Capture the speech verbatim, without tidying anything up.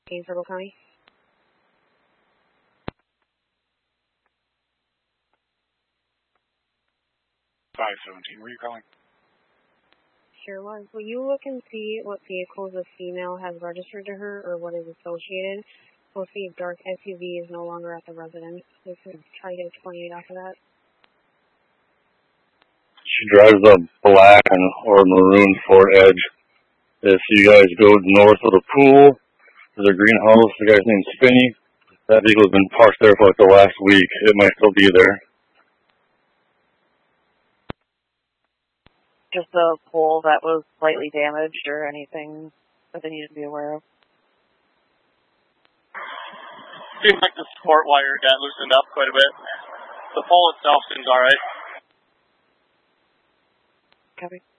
in Circle County. five seventeen, were you calling? Sure was. Will you look and see what vehicles a female has registered to her or what is associated? We'll see if dark S U V is no longer at the residence. We can try to get a twenty-eight off of that. She drives a black and or maroon Ford Edge. If you guys go north of the pool, there's a greenhouse. The guy's name's Spinney. That vehicle's been parked there for like the last week. It might still be there. Just a pole that was slightly damaged or anything that they need to be aware of? Seems like the support wire got loosened up quite a bit. The pole itself seems alright. Copy.